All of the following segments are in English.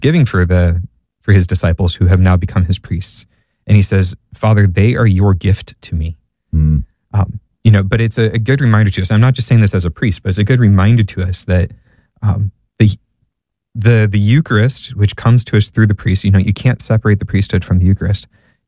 giving for his disciples who have now become his priests. And he says, Father, they are your gift to me. Mm. But it's a good reminder to us. I'm not just saying this as a priest, but it's a good reminder to us that the Eucharist, which comes to us through the priest, you can't separate the priesthood from the Eucharist.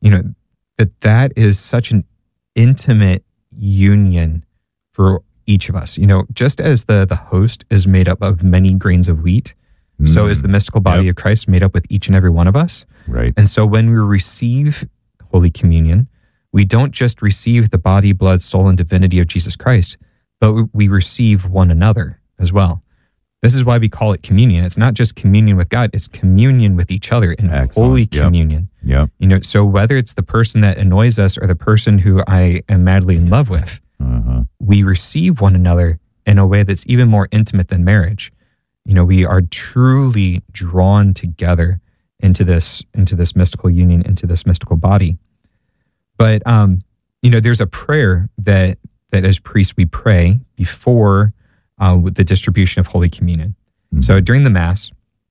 That is such an intimate union for each of us. Just as the host is made up of many grains of wheat, so is the mystical body of Christ made up with each and every one of us. Right. And so when we receive Holy Communion, we don't just receive the body, blood, soul, and divinity of Jesus Christ, but we receive one another as well. This is why we call it communion. It's not just communion with God, it's communion with each other in Holy Communion. Yeah. So whether it's the person that annoys us or the person who I am madly in love with, we receive one another in a way that's even more intimate than marriage. We are truly drawn together into this mystical union, into this mystical body. But, there's a prayer that as priests we pray before with the distribution of Holy Communion. Mm-hmm. So during the Mass,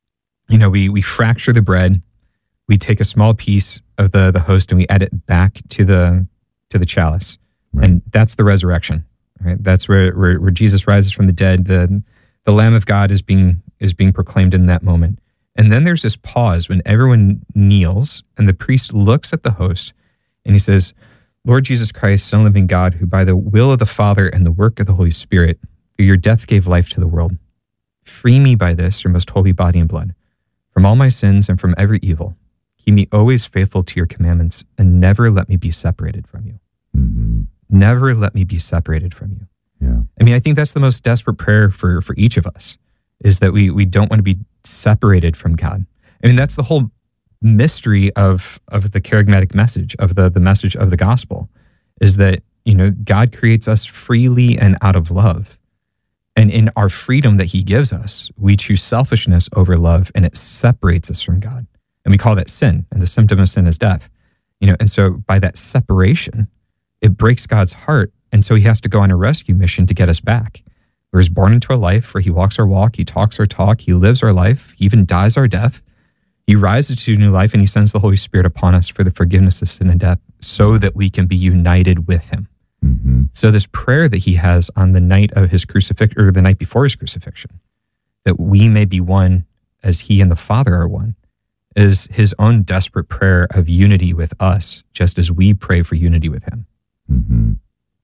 we fracture the bread, we take a small piece of the host and we add it back to the chalice. Right. And that's the resurrection, right? That's where Jesus rises from the dead. The Lamb of God is being proclaimed in that moment. And then there's this pause when everyone kneels and the priest looks at the host and he says, Lord Jesus Christ, Son of the living God, who by the will of the Father and the work of the Holy Spirit, through your death gave life to the world. Free me by this, your most holy body and blood, from all my sins and from every evil. Keep me always faithful to your commandments and never let me be separated from you. Mm-hmm. Never let me be separated from you. Yeah. I think that's the most desperate prayer for each of us, is that we don't want to be separated from God. That's the whole mystery of the charismatic message, of the message of the gospel, is that, God creates us freely and out of love. And in our freedom that he gives us, we choose selfishness over love, and it separates us from God. And we call that sin, and the symptom of sin is death. And so by that separation, it breaks God's heart. And so he has to go on a rescue mission to get us back. We're born into a life where he walks our walk, he talks our talk, he lives our life, he even dies our death. He rises to new life, and he sends the Holy Spirit upon us for the forgiveness of sin and death so that we can be united with him. Mm-hmm. So this prayer that he has on the night of his crucifixion, or the night before his crucifixion, that we may be one as he and the Father are one, is his own desperate prayer of unity with us, just as we pray for unity with him. Mm-hmm.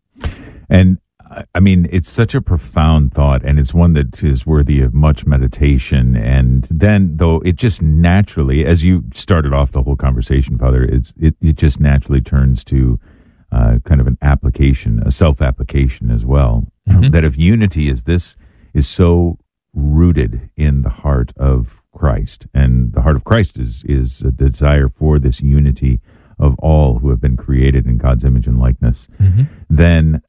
And it's such a profound thought, and it's one that is worthy of much meditation. And then, though, it just naturally, as you started off the whole conversation, Father, it just naturally turns to kind of an application, a self-application as well. Mm-hmm. That if unity is so rooted in the heart of Christ, and the heart of Christ is a desire for this unity of all who have been created in God's image and likeness, mm-hmm. then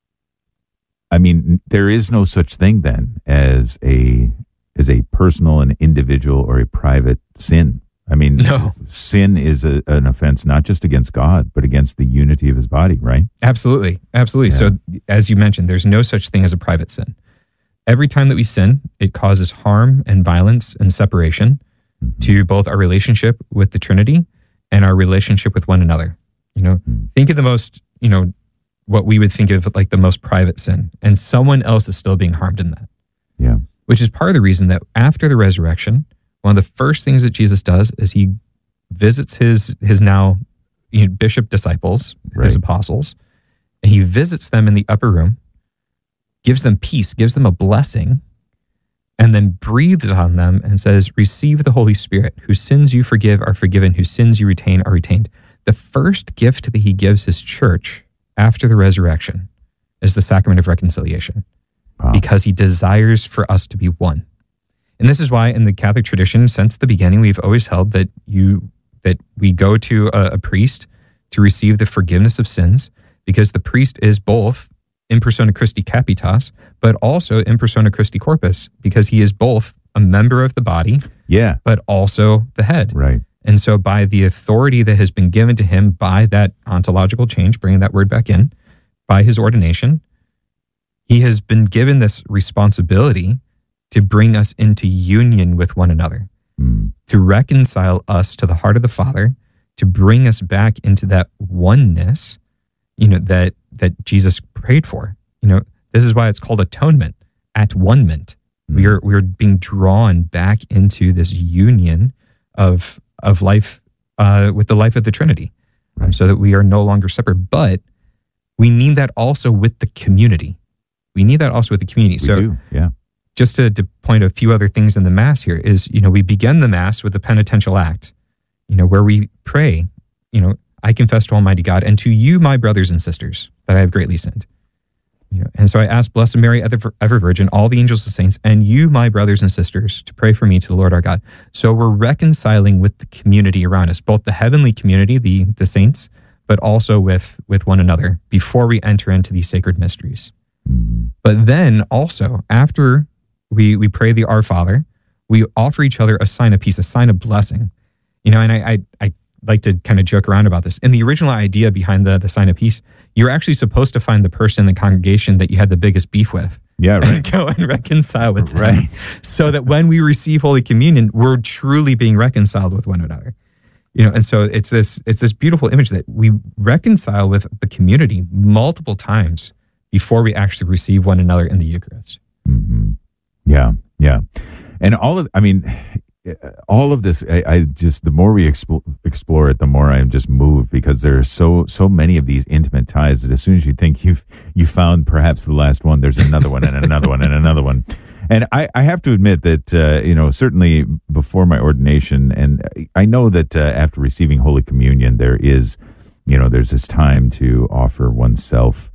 there is no such thing then as a personal, an individual, or a private sin. No. Sin is an offense not just against God, but against the unity of his body, right? Absolutely. Yeah. So as you mentioned, there's no such thing as a private sin. Every time that we sin, it causes harm and violence and separation mm-hmm. to both our relationship with the Trinity and our relationship with one another. Mm-hmm. Think of the most, what we would think of like the most private sin, and someone else is still being harmed in that. Yeah. Which is part of the reason that after the resurrection, one of the first things that Jesus does is he visits his now bishop disciples, right. his apostles, and he visits them in the upper room, gives them peace, gives them a blessing, and then breathes on them and says, receive the Holy Spirit. Whose sins you forgive are forgiven, whose sins you retain are retained. The first gift that he gives his church after the resurrection is the sacrament of reconciliation. Wow. Because he desires for us to be one. And this is why in the Catholic tradition, since the beginning, we've always held that we go to a priest to receive the forgiveness of sins, because the priest is both in persona Christi Capitas, but also in persona Christi Corpus, because he is both a member of the body, but also the head. Right. And so by the authority that has been given to him by that ontological change, bringing that word back in, by his ordination, he has been given this responsibility to bring us into union with one another. to reconcile us to the heart of the Father, to bring us back into that oneness, that Jesus prayed for. This is why it's called atonement, at-one-ment. We're being drawn back into this union of life with the life of the Trinity, so that we are no longer separate. But we need that also with the community. We do, yeah. Just to point a few other things in the Mass here is, we begin the Mass with the penitential act, where we pray, I confess to Almighty God and to you, my brothers and sisters, that I have greatly sinned. And so I ask Blessed Mary, ever Virgin, all the angels and saints, and you, my brothers and sisters, to pray for me to the Lord our God. So we're reconciling with the community around us, both the heavenly community, the saints, but also with one another before we enter into these sacred mysteries. But then also, after we pray the Our Father, we offer each other a sign of peace, a sign of blessing. And I like to kind of joke around about this. In the original idea behind the sign of peace, you're actually supposed to find the person in the congregation that you had the biggest beef with. Yeah, right. And go and reconcile with them. Right. So that when we receive Holy Communion, we're truly being reconciled with one another. And so it's this beautiful image that we reconcile with the community multiple times before we actually receive one another in the Eucharist. Mm-hmm. Yeah. And all of this, I just, the more we explore it, the more I am just moved, because there are so many of these intimate ties that as soon as you think you found perhaps the last one, there's another one and another one and another one. And I have to admit that, certainly before my ordination, and I know that after receiving Holy Communion, there's this time to offer oneself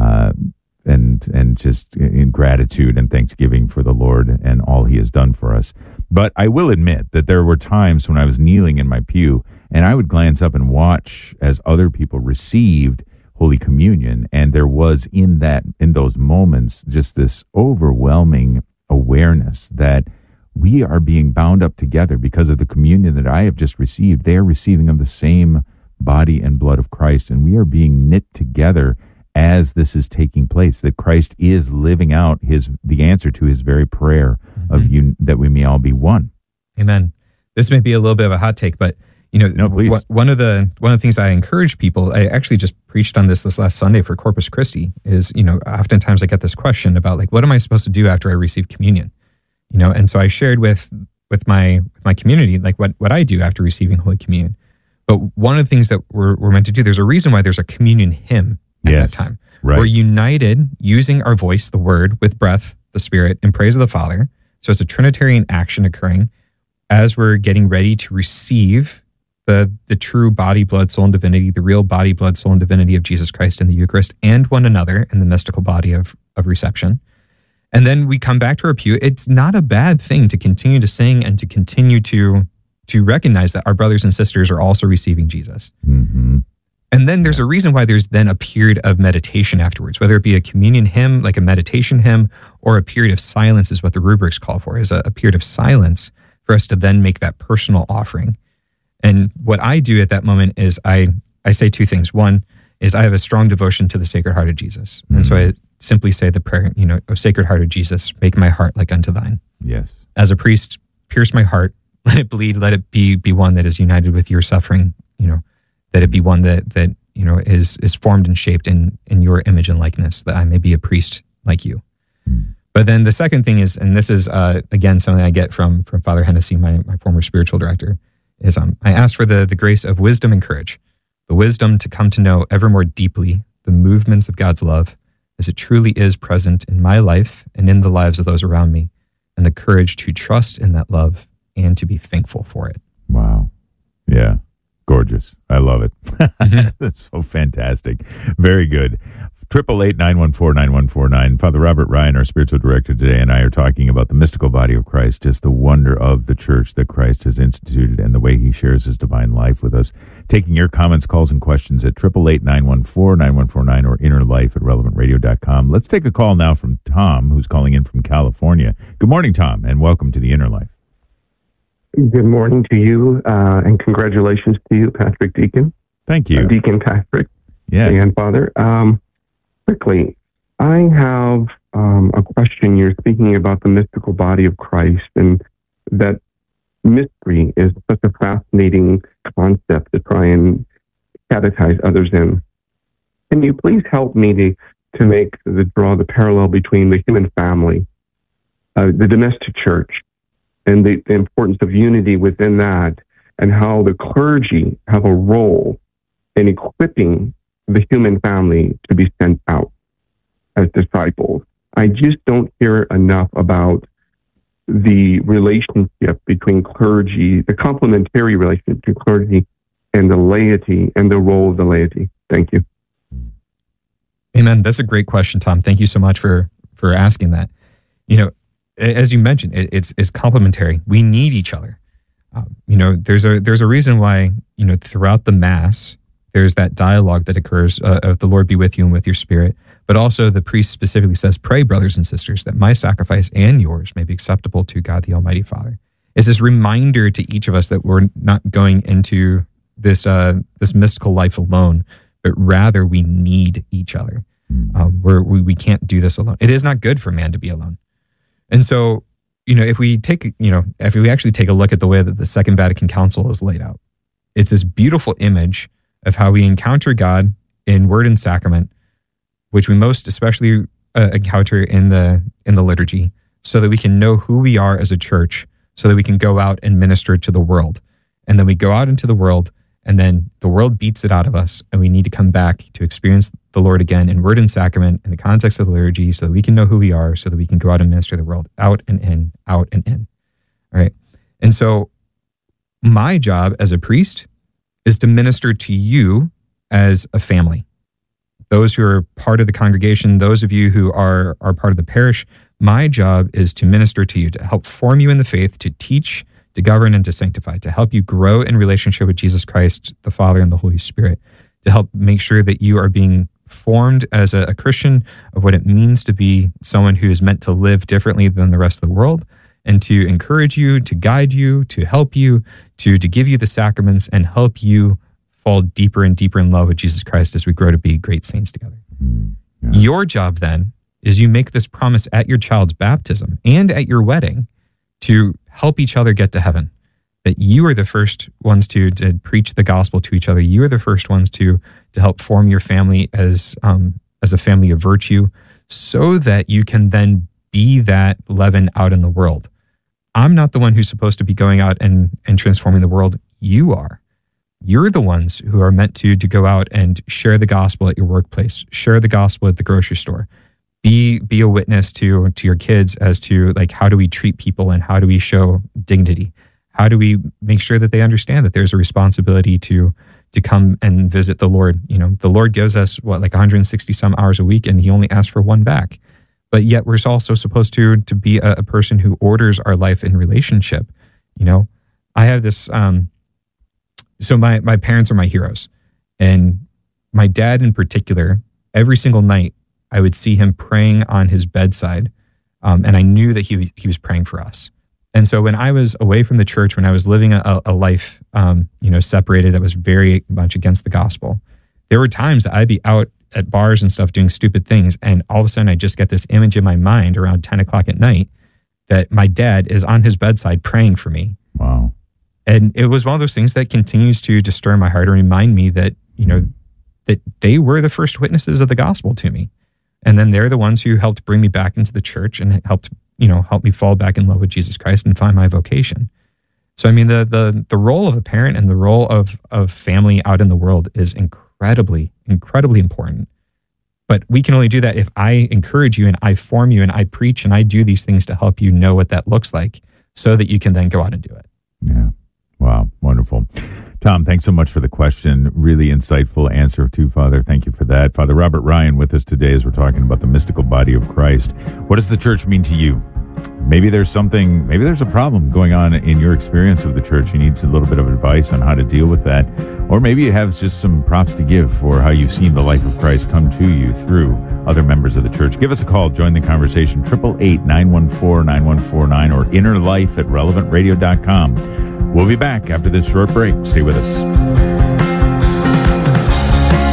and just in gratitude and thanksgiving for the Lord and all he has done for us. But I will admit that there were times when I was kneeling in my pew and I would glance up and watch as other people received Holy Communion. And there was in those moments, just this overwhelming awareness that we are being bound up together because of the communion that I have just received. They are receiving of the same body and blood of Christ, and we are being knit together as this is taking place, that Christ is living out the answer to his very prayer of you, that we may all be one. Amen. This may be a little bit of a hot take, but No, please. one of the things I encourage people, I actually just preached on this last Sunday for Corpus Christi, is, oftentimes I get this question about what am I supposed to do after I receive communion? And so I shared with my community, what I do after receiving Holy Communion. But one of the things that we're meant to do, there's a reason why there's a communion hymn at that time. Right. We're united using our voice, the Word, with breath, the Spirit, in praise of the Father. So it's a Trinitarian action occurring as we're getting ready to receive the true body, blood, soul, and divinity, the real body, blood, soul, and divinity of Jesus Christ in the Eucharist, and one another in the mystical body of reception. And then we come back to our pew. It's not a bad thing to continue to sing and to continue to recognize that our brothers and sisters are also receiving Jesus. Mm-hmm. And then there's a reason why there's then a period of meditation afterwards, whether it be a communion hymn, like a meditation hymn, or a period of silence is what the rubrics call for, is a period of silence for us to then make that personal offering. And what I do at that moment is I say two things. One is I have a strong devotion to the Sacred Heart of Jesus. Mm-hmm. And so I simply say the prayer, O Sacred Heart of Jesus, make my heart like unto thine. Yes. As a priest, pierce my heart, let it bleed, let it be one that is united with your suffering, that it be one that is formed and shaped in your image and likeness, that I may be a priest like you. Mm. But then the second thing is, and this is, again, something I get from Father Hennessy, my former spiritual director, is I ask for the grace of wisdom and courage, the wisdom to come to know ever more deeply the movements of God's love as it truly is present in my life and in the lives of those around me, and the courage to trust in that love and to be thankful for it. Wow. Yeah. Gorgeous. I love it. Mm-hmm. That's so fantastic. Very good. 888-914-9149. Father Robert Ryan, our spiritual director today, and I are talking about the mystical body of Christ, just the wonder of the church that Christ has instituted and the way he shares his divine life with us. Taking your comments, calls, and questions at 888-914-9149 or innerlife@relevantradio.com. Let's take a call now from Tom, who's calling in from California. Good morning, Tom, and welcome to the Inner Life. Good morning to you, and congratulations to you, Patrick Deacon. Thank you. Deacon Patrick. Yeah. And Father. Quickly, I have a question. You're speaking about the mystical body of Christ, and that mystery is such a fascinating concept to try and catechize others in. Can you please help me to draw the parallel between the human family, the domestic church, and the importance of unity within that, and how the clergy have a role in equipping the human family to be sent out as disciples? I just don't hear enough about the relationship between clergy, the complementary relationship between clergy and the laity, and the role of the laity. Thank you. Amen. That's a great question, Tom. Thank you so much for asking that. You know, as you mentioned, it's complementary. We need each other. You know, there's a reason why, you know, throughout the Mass, there's that dialogue that occurs of the Lord be with you and with your spirit. But also the priest specifically says, pray, brothers and sisters, that my sacrifice and yours may be acceptable to God the Almighty Father. It's this reminder to each of us that we're not going into this mystical life alone, but rather we need each other. We can't do this alone. It is not good for man to be alone. And so, you know, if we actually take a look at the way that the Second Vatican Council is laid out, it's this beautiful image of how we encounter God in word and sacrament, which we most especially encounter in the liturgy, so that we can know who we are as a church, so that we can go out and minister to the world. And then we go out into the world, and then the world beats it out of us, and we need to come back to experience the Lord again in word and sacrament in the context of the liturgy, so that we can know who we are, so that we can go out and minister the world out and in, out and in. All right. And so my job as a priest is to minister to you as a family. Those who are part of the congregation, those of you who are part of the parish, my job is to minister to you, to help form you in the faith, to teach, to govern, and to sanctify, to help you grow in relationship with Jesus Christ, the Father, and the Holy Spirit, to help make sure that you are being formed as a Christian of what it means to be someone who is meant to live differently than the rest of the world, and to encourage you, to guide you, to help you, to give you the sacraments and help you fall deeper and deeper in love with Jesus Christ as we grow to be great saints together. Yeah. Your job then is you make this promise at your child's baptism and at your wedding to help each other get to heaven. That you are the first ones to preach the gospel to each other. You are the first ones to help form your family as a family of virtue, so that you can then be that leaven out in the world. I'm not the one who's supposed to be going out and transforming the world. You are. You're the ones who are meant to go out and share the gospel at your workplace, share the gospel at the grocery store, be a witness to your kids as to, like, how do we treat people and how do we show dignity? How do we make sure that they understand that there's a responsibility to come and visit the Lord? You know, the Lord gives us 160 some hours a week, and he only asks for one back. But yet we're also supposed to be a person who orders our life in relationship. You know, I have this, so my parents are my heroes, and my dad in particular, every single night I would see him praying on his bedside. And I knew that he was praying for us. And so when I was away from the church, when I was living a life, separated, that was very much against the gospel, there were times that I'd be out at bars and stuff doing stupid things. And all of a sudden I just get this image in my mind around 10 o'clock at night that my dad is on his bedside praying for me. Wow. And it was one of those things that continues to stir my heart and remind me that, that they were the first witnesses of the gospel to me. And then they're the ones who helped bring me back into the church and help me fall back in love with Jesus Christ and find my vocation. So, I mean, the role of a parent and the role of family out in the world is incredibly, incredibly important. But we can only do that if I encourage you and I form you and I preach and I do these things to help you know what that looks like so that you can then go out and do it. Yeah. Wow. Wonderful. Tom, thanks so much for the question. Really insightful answer too, Father. Thank you for that. Father Robert Ryan with us today as we're talking about the mystical body of Christ. What does the church mean to you? Maybe there's a problem going on in your experience of the church. You need a little bit of advice on how to deal with that. Or maybe you have just some props to give for how you've seen the life of Christ come to you through other members of the church. Give us a call. Join the conversation. 888-914-9149 or innerlife@relevantradio.com. We'll be back after this short break. Stay with us.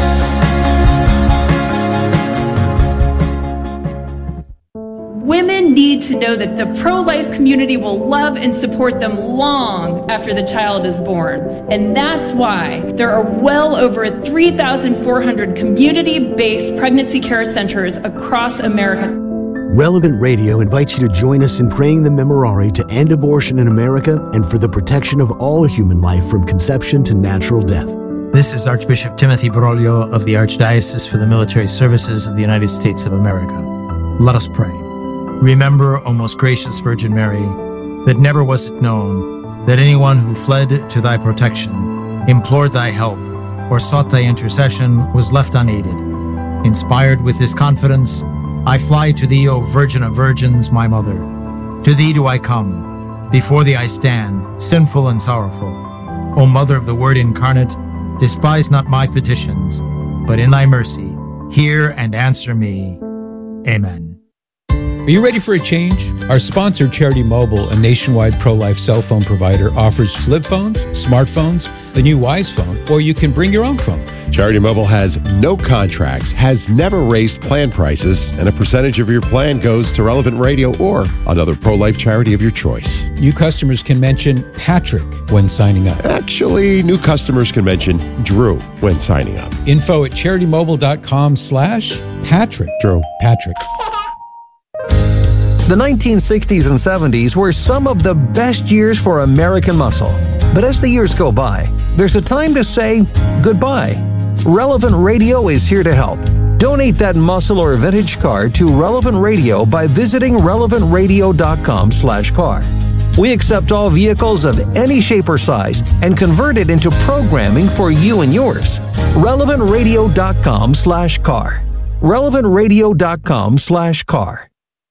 Women need to know that the pro-life community will love and support them long after the child is born. And that's why there are well over 3,400 community-based pregnancy care centers across America. Relevant Radio invites you to join us in praying the Memorare to end abortion in America and for the protection of all human life from conception to natural death. This is Archbishop Timothy Broglio of the Archdiocese for the Military Services of the United States of America. Let us pray. Remember, O most gracious Virgin Mary, that never was it known that anyone who fled to thy protection, implored thy help, or sought thy intercession was left unaided. Inspired with this confidence, I fly to thee, O Virgin of Virgins, my Mother. To thee do I come. Before thee I stand, sinful and sorrowful. O Mother of the Word incarnate, despise not my petitions, but in thy mercy, hear and answer me. Amen. Are you ready for a change? Our sponsor, Charity Mobile, a nationwide pro-life cell phone provider, offers flip phones, smartphones, the new Wise phone, or you can bring your own phone. Charity Mobile has no contracts, has never raised plan prices, and a percentage of your plan goes to Relevant Radio or another pro-life charity of your choice. New customers can mention Patrick when signing up. Actually, new customers can mention Drew when signing up. Info at CharityMobile.com/Patrick. Drew. Patrick. The 1960s and 70s were some of the best years for American muscle. But as the years go by, there's a time to say goodbye. Relevant Radio is here to help. Donate that muscle or vintage car to Relevant Radio by visiting relevantradio.com/car. We accept all vehicles of any shape or size and convert it into programming for you and yours. relevantradio.com/car. relevantradio.com/car.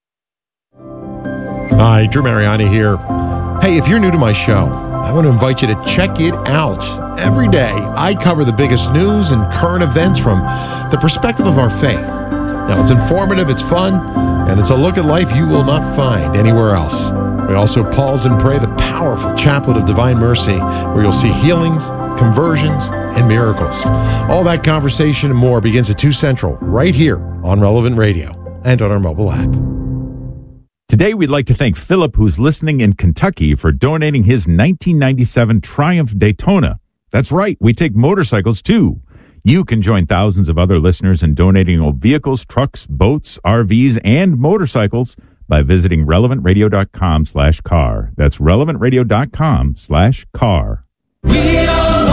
Hi, Drew Mariani here. Hey, if you're new to my show, I want to invite you to check it out. Every day, I cover the biggest news and current events from the perspective of our faith. Now, it's informative, it's fun, and it's a look at life you will not find anywhere else. We also pause and pray the powerful Chaplet of Divine Mercy, where you'll see healings, conversions, and miracles. All that conversation and more begins at 2 Central, right here on Relevant Radio and on our mobile app. Today, we'd like to thank Philip, who's listening in Kentucky, for donating his 1997 Triumph Daytona. That's right, we take motorcycles too. You can join thousands of other listeners in donating old vehicles, trucks, boats, RVs, and motorcycles by visiting relevantradio.com/car. That's relevantradio.com/car. We are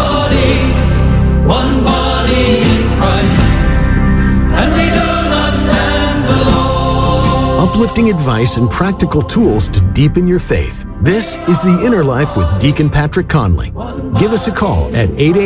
one body in Christ, and we do not stand alone. Uplifting advice and practical tools to deepen your faith. This is The Inner Life with Deacon Patrick Conley. Give us a call at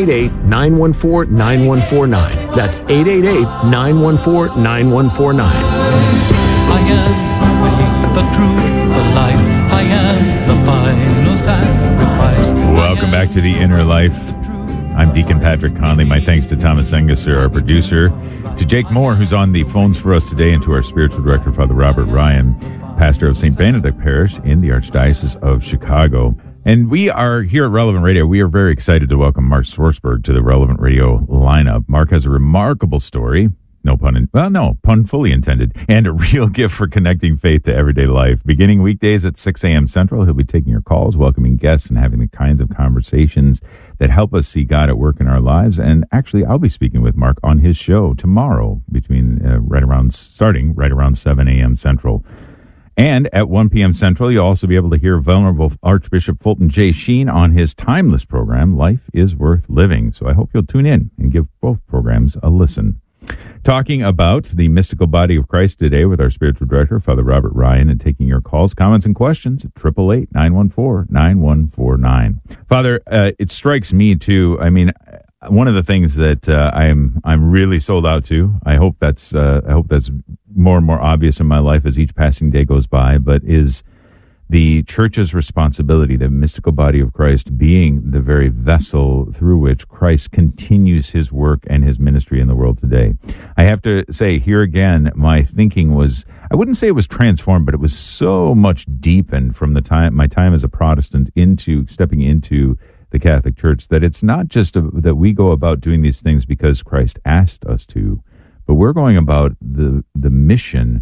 888-914-9149. That's 888-914-9149. I am the way, the truth, the life. I am the final sacrifice. Welcome back to The Inner Life. I'm Deacon Patrick Conley. My thanks to Thomas Engesser, our producer, to Jake Moore, who's on the phones for us today, and to our spiritual director, Father Robert Ryan, pastor of St. Benedict Parish in the Archdiocese of Chicago. And we are here at Relevant Radio. We are very excited to welcome Mark Swartzberg to the Relevant Radio lineup. Mark has a remarkable story. No pun fully intended, and a real gift for connecting faith to everyday life. Beginning weekdays at 6 a.m. Central, he'll be taking your calls, welcoming guests, and having the kinds of conversations that help us see God at work in our lives. And actually, I'll be speaking with Mark on his show tomorrow, starting right around 7 a.m. Central. And at 1 p.m. Central, you'll also be able to hear Venerable Archbishop Fulton J. Sheen on his timeless program, Life is Worth Living. So I hope you'll tune in and give both programs a listen. Talking about the mystical body of Christ today with our spiritual director, Father Robert Ryan, and taking your calls, comments, and questions at 888-914-9149. Father, it strikes me too. I mean, one of the things that I'm really sold out to. I hope that's more and more obvious in my life as each passing day goes by, but is the church's responsibility, the mystical body of Christ, being the very vessel through which Christ continues his work and his ministry in the world today. I have to say here again, my thinking was, I wouldn't say it was transformed, but it was so much deepened from my time as a Protestant into stepping into the Catholic Church, that it's not just that we go about doing these things because Christ asked us to, but we're going about the mission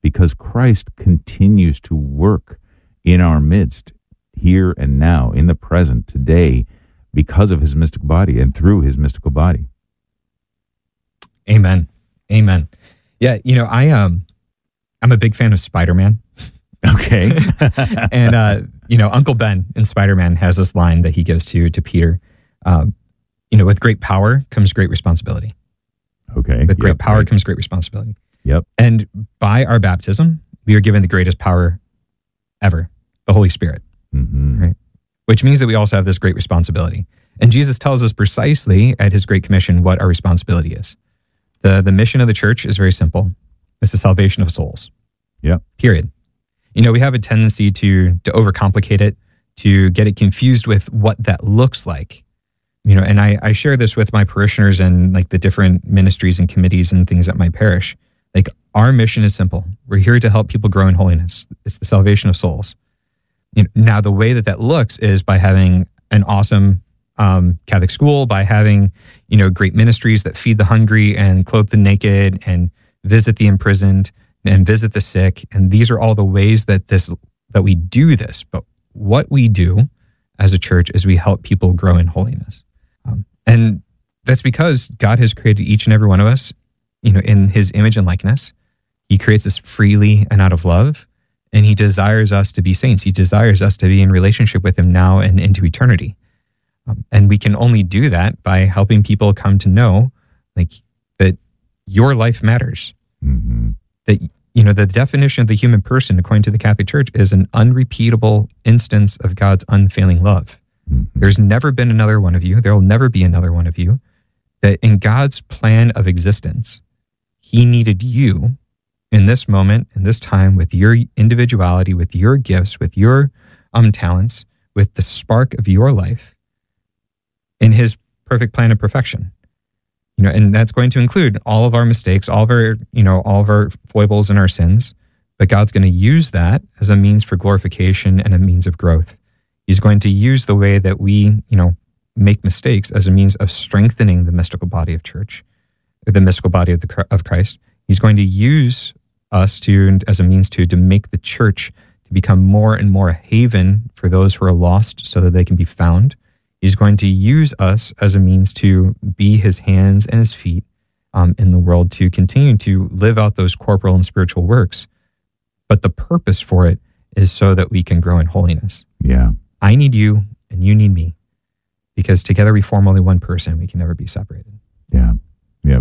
because Christ continues to work in our midst here and now, in the present, today, because of his mystical body and through his mystical body. Amen. Amen. Yeah, I'm a big fan of Spider-Man. Okay. And, Uncle Ben in Spider-Man has this line that he gives to Peter. With great power comes great responsibility. Okay. With great power comes great responsibility. Yep. And by our baptism, we are given the greatest power ever, the Holy Spirit. Mm-hmm. Right? Which means that we also have this great responsibility. And Jesus tells us precisely at his Great Commission what our responsibility is. The mission of the church is very simple. It's the salvation of souls. Yep. Period. We have a tendency to overcomplicate it, to get it confused with what that looks like. And I share this with my parishioners and like the different ministries and committees and things at my parish. Like, our mission is simple. We're here to help people grow in holiness. It's the salvation of souls. Now, the way that looks is by having an awesome Catholic school, by having, great ministries that feed the hungry and clothe the naked and visit the imprisoned and visit the sick. And these are all the ways that we do this. But what we do as a church is we help people grow in holiness. And that's because God has created each and every one of us, in his image and likeness. He creates us freely and out of love. And he desires us to be saints. He desires us to be in relationship with him now and into eternity. And we can only do that by helping people come to know that your life matters. Mm-hmm. That, the definition of the human person, according to the Catholic Church, is an unrepeatable instance of God's unfailing love. Mm-hmm. There's never been another one of you. There will never be another one of you. That in God's plan of existence, he needed you in this moment, in this time, with your individuality, with your gifts, with your talents, with the spark of your life, in his perfect plan of perfection. And that's going to include all of our mistakes, all of our foibles and our sins. But God's going to use that as a means for glorification and a means of growth. He's going to use the way that we, make mistakes as a means of strengthening the mystical body of church, the mystical body of Christ. He's going to use us as a means to make the church to become more and more a haven for those who are lost so that they can be found. He's going to use us as a means to be his hands and his feet in the world, to continue to live out those corporal and spiritual works. But the purpose for it is so that we can grow in holiness. Yeah. I need you and you need me, because together we form only one person. We can never be separated. Yeah. Yep.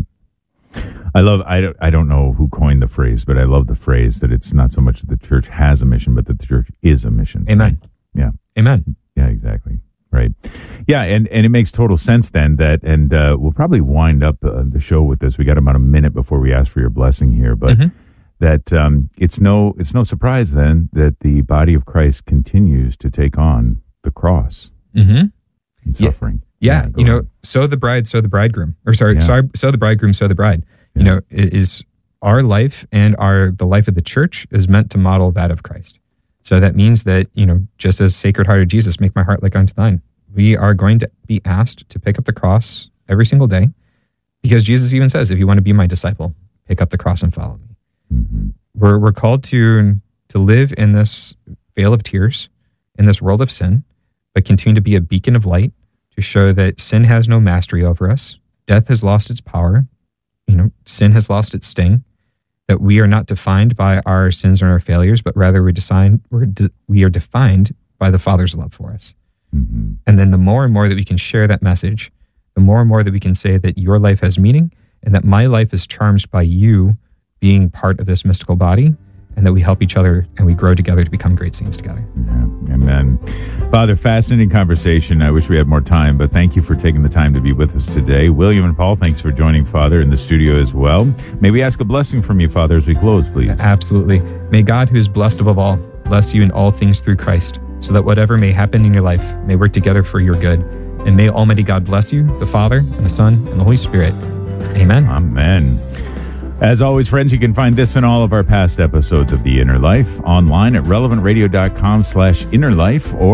I don't know who coined the phrase, but I love the phrase that it's not so much that the church has a mission, but that the church is a mission. Amen. Right? Yeah. Amen. Yeah, exactly. Right. Yeah, and it makes total sense then that, and we'll probably wind up the show with this. We got about a minute before we ask for your blessing here, but that it's no surprise then that the body of Christ continues to take on the cross and suffering. Yeah, so the bride, so the bridegroom, so the bridegroom, so the bride. Is our life and the life of the church is meant to model that of Christ. So that means that, just as Sacred Heart of Jesus, make my heart like unto thine, we are going to be asked to pick up the cross every single day, because Jesus even says, if you want to be my disciple, pick up the cross and follow me. Mm-hmm. We're called to live in this vale of tears, in this world of sin, but continue to be a beacon of light to show that sin has no mastery over us. Death has lost its power. Sin has lost its sting. That we are not defined by our sins and our failures, but rather we are defined by the Father's love for us. Mm-hmm. And then the more and more that we can share that message, the more and more that we can say that your life has meaning and that my life is charged by you being part of this mystical body, and that we help each other and we grow together to become great saints together. Yeah. Amen. Father, fascinating conversation. I wish we had more time, but thank you for taking the time to be with us today. William and Paul, thanks for joining Father in the studio as well. May we ask a blessing from you, Father, as we close, please? Absolutely. May God, who is blessed above all, bless you in all things through Christ, so that whatever may happen in your life may work together for your good. And may Almighty God bless you, the Father, and the Son, and the Holy Spirit. Amen. Amen. As always, friends, you can find this and all of our past episodes of The Inner Life online at relevantradio.com/innerlife or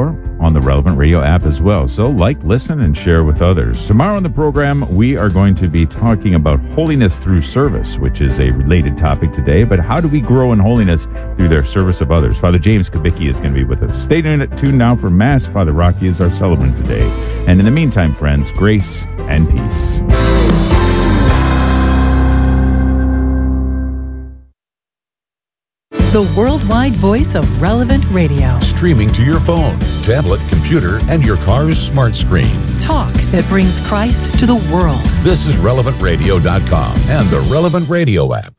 on the Relevant Radio app as well. So listen, and share with others. Tomorrow on the program, we are going to be talking about holiness through service, which is a related topic today. But how do we grow in holiness through their service of others? Father James Kubicki is going to be with us. Stay tuned now for Mass. Father Rocky is our celebrant today. And in the meantime, friends, grace and peace. The worldwide voice of Relevant Radio. Streaming to your phone, tablet, computer, and your car's smart screen. Talk that brings Christ to the world. This is RelevantRadio.com and the Relevant Radio app.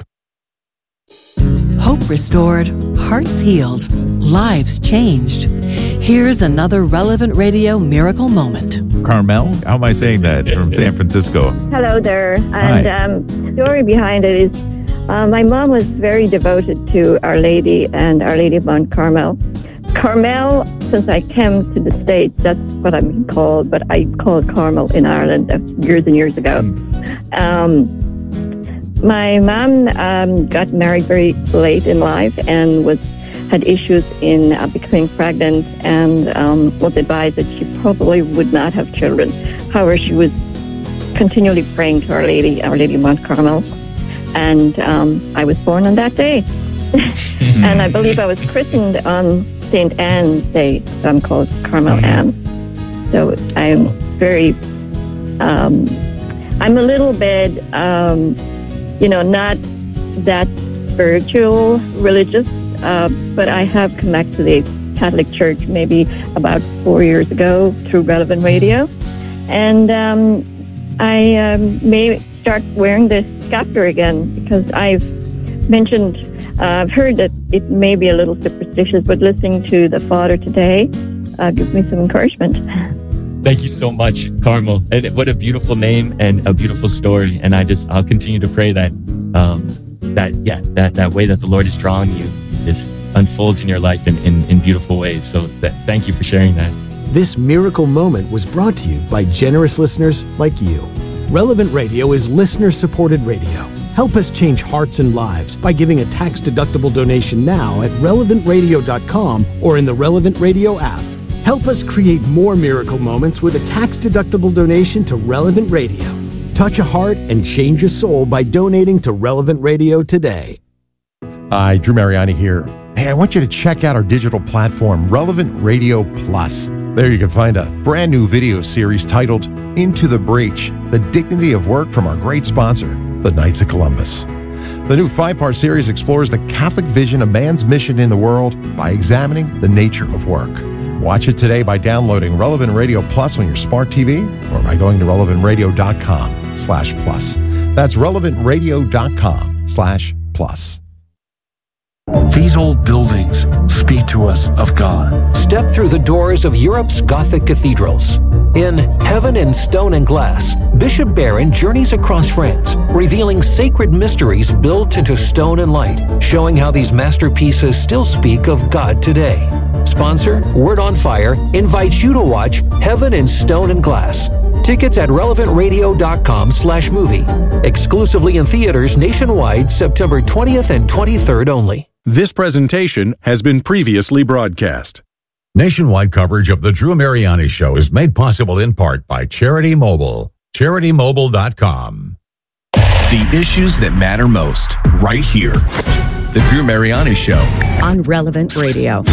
Hope restored, hearts healed, lives changed. Here's another Relevant Radio miracle moment. Carmel, how am I saying that? From San Francisco. Hello there. And the story behind it is my mom was very devoted to Our Lady and Our Lady of Mount Carmel. Carmel, since I came to the States, that's what I'm being called, but I called Carmel in Ireland years and years ago. My mom got married very late in life and had issues in becoming pregnant and was advised that she probably would not have children. However, she was continually praying to Our Lady of Mount Carmel. And I was born on that day. And I believe I was christened on St. Anne's Day. So I'm called Carmel Anne. So I'm very, I'm a little bit, not that spiritual, religious, but I have come back to the Catholic Church maybe about 4 years ago through Relevant Radio. And I may start wearing this scapular again because I've heard that it may be a little superstitious, but listening to the Father today gives me some encouragement. Thank you so much, Carmel. And what a beautiful name and a beautiful story. And I'll continue to pray that that way that the Lord is drawing you just unfolds in your life in beautiful ways. So thank you for sharing that. This miracle moment was brought to you by generous listeners like you. Relevant Radio is listener-supported radio. Help us change hearts and lives by giving a tax-deductible donation now at relevantradio.com or in the Relevant Radio app. Help us create more miracle moments with a tax-deductible donation to Relevant Radio. Touch a heart and change a soul by donating to Relevant Radio today. Hi, Drew Mariani here. Hey, I want you to check out our digital platform, Relevant Radio Plus. There you can find a brand new video series titled Into the Breach, the dignity of work from our great sponsor, the Knights of Columbus. The new 5-part series explores the Catholic vision of man's mission in the world by examining the nature of work. Watch it today by downloading Relevant Radio Plus on your smart TV or by going to relevantradio.com/plus. That's relevantradio.com/plus. These old buildings speak to us of God. Step through the doors of Europe's Gothic cathedrals. In Heaven in Stone and Glass, Bishop Barron journeys across France, revealing sacred mysteries built into stone and light, showing how these masterpieces still speak of God today. Sponsor, Word on Fire, invites you to watch Heaven in Stone and Glass. Tickets at relevantradio.com/movie. Exclusively in theaters nationwide, September 20th and 23rd only. This presentation has been previously broadcast. Nationwide coverage of the Drew Mariani Show is made possible in part by Charity Mobile. CharityMobile.com. The issues that matter most, right here. The Drew Mariani Show. On Relevant Radio.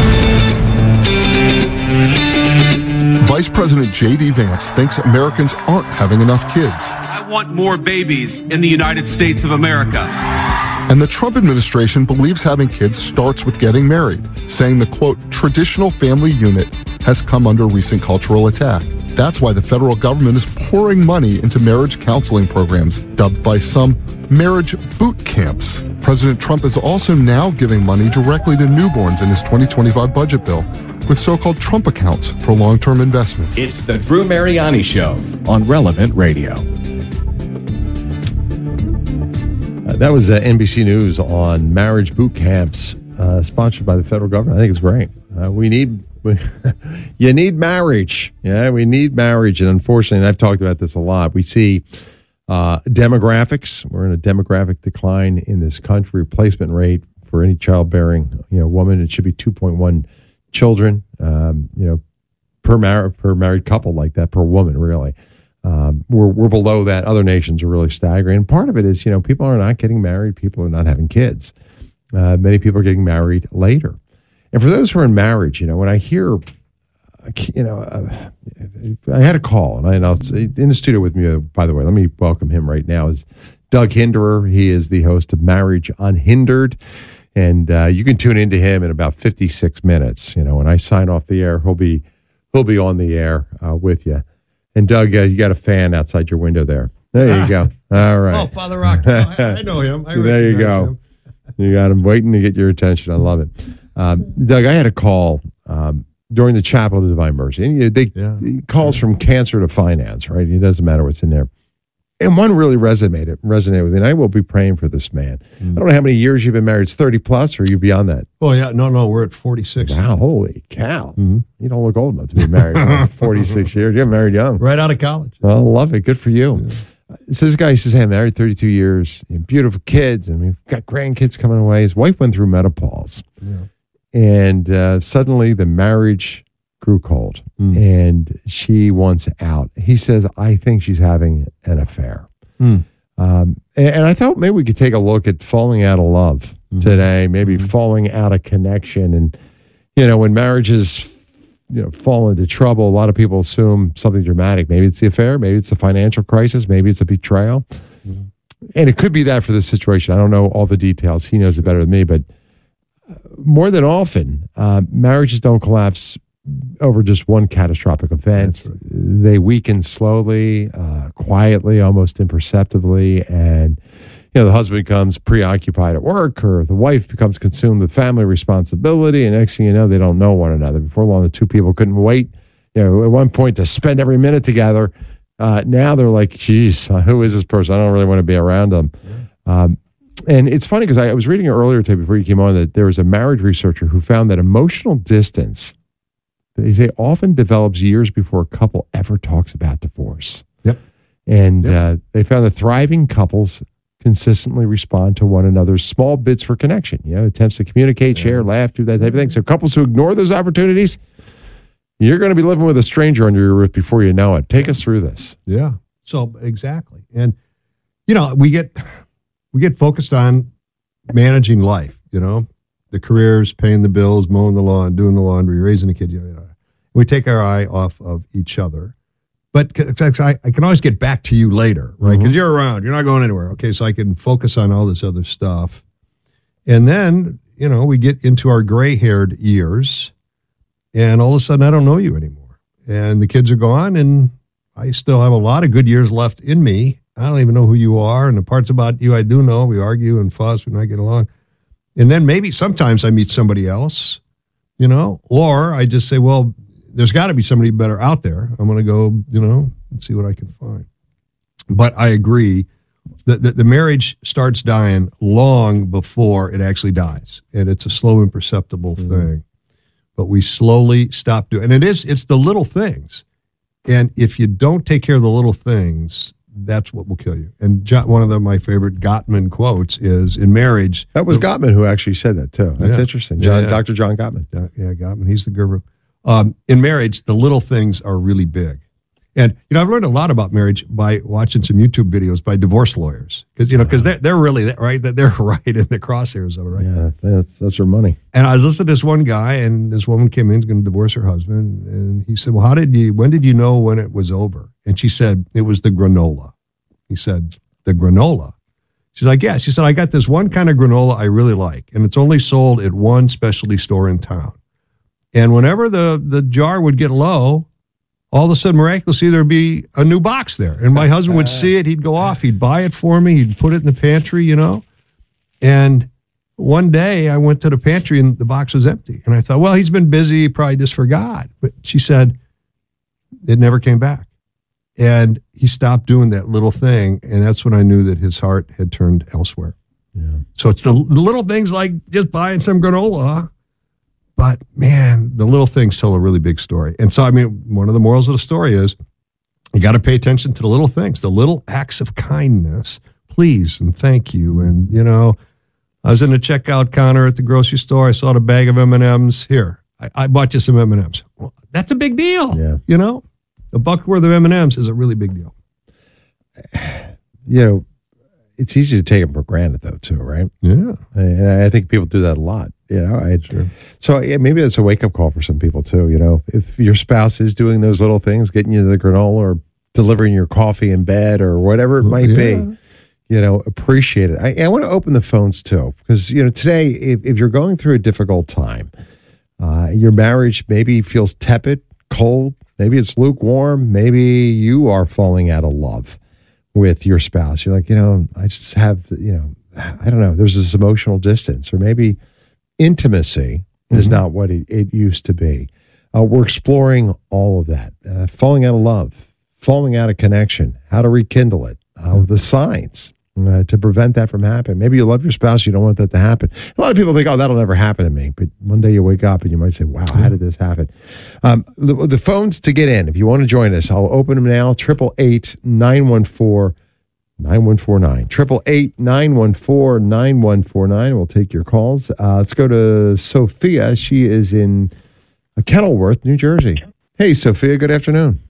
Vice President J.D. Vance thinks Americans aren't having enough kids. I want more babies in the United States of America. And the Trump administration believes having kids starts with getting married, saying the, quote, traditional family unit has come under recent cultural attack. That's why the federal government is pouring money into marriage counseling programs, dubbed by some marriage boot camps. President Trump is also now giving money directly to newborns in his 2025 budget bill, with so-called Trump accounts for long-term investments. It's the Drew Mariani Show on Relevant Radio. That was NBC News on marriage boot camps, sponsored by the federal government. I think it's great. You need marriage. Yeah, we need marriage. And unfortunately, and I've talked about this a lot, we see demographics. We're in a demographic decline in this country. Replacement rate for any childbearing woman, it should be 2.1 children. per married couple like that, per woman, really. We're below that. Other nations are really staggering. And part of it is, people are not getting married. People are not having kids. Many people are getting married later. And for those who are in marriage, when I hear, I had a call, and I'll in the studio with me, by the way, let me welcome him right now, is Doug Hinderer. He is the host of Marriage Unhindered. And you can tune into him in about 56 minutes. When I sign off the air, he'll be on the air with you. And Doug, you got a fan outside your window there. There you go. All right. Oh, Father Rock. I know him. There you go. Him. You got him waiting to get your attention. I love it. Doug, I had a call during the Chapel of Divine Mercy. And calls from cancer to finance, right? It doesn't matter what's in there. And one really resonated with me, and I will be praying for this man. I don't know how many years you've been married. It's 30 plus, or are you beyond that? Oh, yeah. No, we're at 46. Wow, holy cow. You don't look old enough to be married. 46 years. You're married young. Right out of college. Well, I love it. Good for you. So this guy says, hey, I'm married 32 years, beautiful kids, and we've got grandkids coming away. His wife went through menopause. And suddenly the marriage grew cold, and she wants out. He says, I think she's having an affair. And I thought maybe we could take a look at falling out of love today, maybe falling out of connection. And, when marriages, fall into trouble, a lot of people assume something dramatic. Maybe it's the affair, maybe it's a financial crisis, maybe it's a betrayal. And it could be that for this situation. I don't know all the details. He knows it better than me, but more than often, marriages don't collapse over just one catastrophic event. Right. They weaken slowly, quietly, almost imperceptibly, and the husband becomes preoccupied at work, or the wife becomes consumed with family responsibility, and next thing you know, they don't know one another. Before long, the two people couldn't wait, at one point, to spend every minute together. Now they're like, geez, who is this person? I don't really want to be around them. And it's funny because I was reading earlier today before you came on that there was a marriage researcher who found that emotional distance, they say, often develops years before a couple ever talks about divorce. And they found that thriving couples consistently respond to one another's small bits for connection, attempts to communicate, share, laugh, do that type of thing. So couples who ignore those opportunities, you're going to be living with a stranger under your roof before you know it. Take us through this. Yeah. So exactly. And, we get focused on managing life, the careers, paying the bills, mowing the lawn, doing the laundry, raising a kid. We take our eye off of each other. But I can always get back to you later, right? Because you're around. You're not going anywhere. Okay, so I can focus on all this other stuff. And then, we get into our gray-haired years, and all of a sudden I don't know you anymore. And the kids are gone, and I still have a lot of good years left in me. I don't even know who you are, and the parts about you I do know. We argue and fuss, we not get along. And then maybe sometimes I meet somebody else, or I just say, well, there's got to be somebody better out there. I'm going to go, and see what I can find. But I agree that the marriage starts dying long before it actually dies. And it's a slow, imperceptible thing. But we slowly stop doing it. And it's the little things. And if you don't take care of the little things, that's what will kill you. And one of my favorite Gottman quotes is, in marriage... That was Gottman who actually said that, too. That's interesting. Dr. John Gottman. Yeah, Gottman. He's the guru. In marriage, the little things are really big. And, I've learned a lot about marriage by watching some YouTube videos by divorce lawyers. Because, they're really, right, they're right in the crosshairs of it, right? Yeah, that's their money. And I was listening to this one guy, and this woman came in, going to divorce her husband. And he said, well, when did you know when it was over? And she said, it was the granola. He said, the granola? She's like, yeah. She said, I got this one kind of granola I really like, and it's only sold at one specialty store in town. And whenever the jar would get low, all of a sudden, miraculously, there'd be a new box there. And my husband would see it. He'd go off. He'd buy it for me. He'd put it in the pantry, And one day, I went to the pantry, and the box was empty. And I thought, well, he's been busy. He probably just forgot. But she said, it never came back. And he stopped doing that little thing. And that's when I knew that his heart had turned elsewhere. Yeah. So it's the little things like just buying some granola, huh? But, man, the little things tell a really big story. And so, one of the morals of the story is you got to pay attention to the little things, the little acts of kindness, please and thank you. And, I was in the checkout counter at the grocery store. I saw the bag of M&Ms. Here, I bought you some M&Ms. Well, that's a big deal. Yeah. You know, a buck worth of M&Ms is a really big deal. You know, it's easy to take them for granted, though, too, right? Yeah. And I think people do that a lot. You know, so maybe that's a wake up call for some people too. You know, if your spouse is doing those little things, getting you the granola or delivering your coffee in bed or whatever it might be, you know, appreciate it. I want to open the phones too, because, you know, today, if you're going through a difficult time, your marriage maybe feels tepid, cold, maybe it's lukewarm, maybe you are falling out of love with your spouse. You're like, you know, I just have, you know, I don't know, there's this emotional distance, or maybe intimacy is not what it used to be. We're exploring all of that. Falling out of love, falling out of connection, how to rekindle it, the signs to prevent that from happening. Maybe you love your spouse, you don't want that to happen. A lot of people think, oh, that'll never happen to me. But one day you wake up and you might say, wow, how did this happen? The phones to get in, if you want to join us, I'll open them now, 888-914-9149. 888-914-9149. We'll take your calls. Let's go to Sophia. She is in Kenilworth, New Jersey. Hey, Sophia, good afternoon.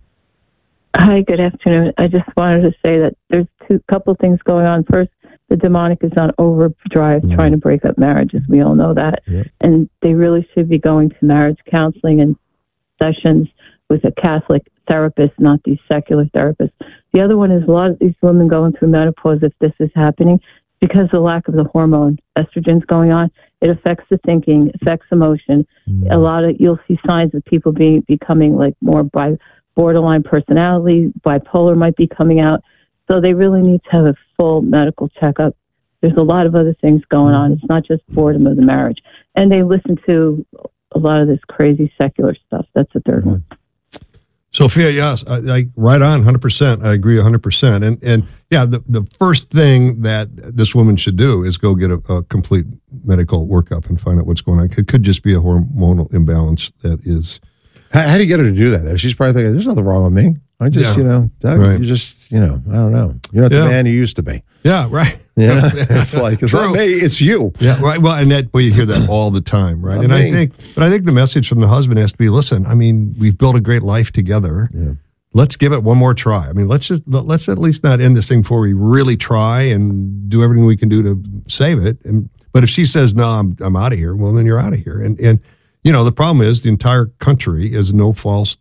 Hi, good afternoon. I just wanted to say that there's couple things going on. First, the demonic is on overdrive trying to break up marriages. We all know that. Yeah. And they really should be going to marriage counseling and sessions with a Catholic therapist, not these secular therapists. The other one is a lot of these women going through menopause, if this is happening, because of the lack of the hormone estrogens going on. It affects the thinking, affects emotion. A lot of, you'll see signs of people becoming like more borderline personality, bipolar might be coming out. So they really need to have a full medical checkup. There's a lot of other things going on. It's not just boredom of the marriage. And they listen to a lot of this crazy secular stuff. That's the third one. Sophia, yes, I right on, 100%. I agree 100%. And yeah, the first thing that this woman should do is go get a complete medical workup and find out what's going on. It could just be a hormonal imbalance that is. How do you get her to do that? She's probably thinking, there's nothing wrong with me. I just, you know, Doug, you just, you know, I don't know. You're not the man you used to be. Yeah, right. Yeah, it's like, it's not me, it's you. Yeah, right. Well, and you hear that all the time, right? And I think the message from the husband has to be, listen, I mean, we've built a great life together. Yeah. Let's give it one more try. I mean, let's at least not end this thing before we really try and do everything we can do to save it. But if she says, no, I'm out of here, well, then you're out of here. And you know, the problem is the entire country is no fault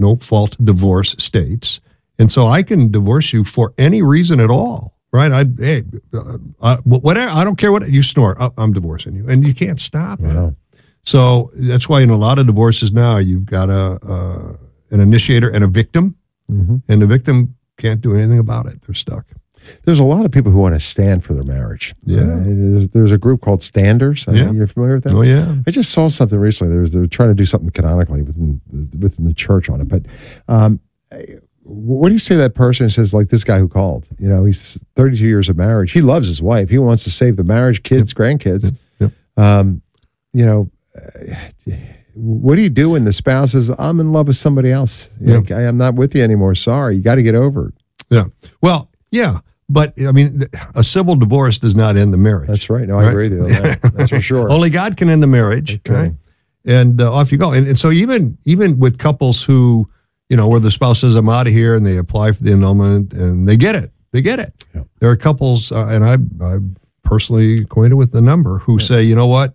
divorce states. And so I can divorce you for any reason at all, right? Whatever, I don't care what you snore. I'm divorcing you, and you can't stop it. So that's why in a lot of divorces now you've got an initiator and a victim, and the victim can't do anything about it. They're stuck. There's a lot of people who want to stand for their marriage. Yeah. There's a group called Standers. You're familiar with that? Oh, yeah. I just saw something recently. They're trying to do something canonically within the church on it. But what do you say to that person who says, like this guy who called? You know, he's 32 years of marriage. He loves his wife. He wants to save the marriage, kids, grandkids. Yep. You know, what do you do when the spouse says, I'm in love with somebody else? Like, I'm not with you anymore. Sorry. You got to get over it. Yeah. Well, yeah. But, I mean, a civil divorce does not end the marriage. That's right. No, I agree with you on that. That's for sure. Only God can end the marriage. Okay. Right? And off you go. And so even with couples who, you know, where the spouse says, I'm out of here, and they apply for the annulment, and they get it. They get it. Yeah. There are couples, and I'm personally acquainted with the number, who say, you know what?